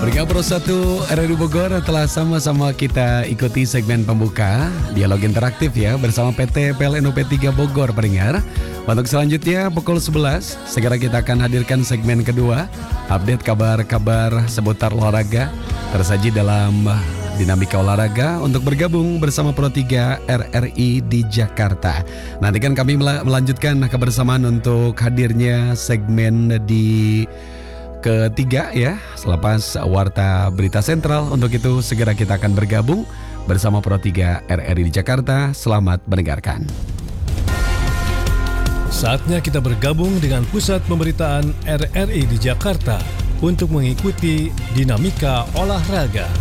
Bergabung Pro 1 RRI Bogor telah sama-sama kita ikuti segmen pembuka dialog interaktif ya bersama PT PLN UP3 Bogor pendengar. Untuk selanjutnya pukul 11 segera kita akan hadirkan segmen kedua, update kabar-kabar seputar olahraga tersaji dalam dinamika olahraga untuk bergabung bersama Pro 3 RRI di Jakarta. Nanti kan kami melanjutkan kebersamaan untuk hadirnya segmen di ketiga ya, selepas Warta Berita Sentral. Untuk itu segera kita akan bergabung bersama Pro 3 RRI di Jakarta. Selamat mendengarkan. Saatnya kita bergabung dengan Pusat Pemberitaan RRI di Jakarta untuk mengikuti dinamika olahraga.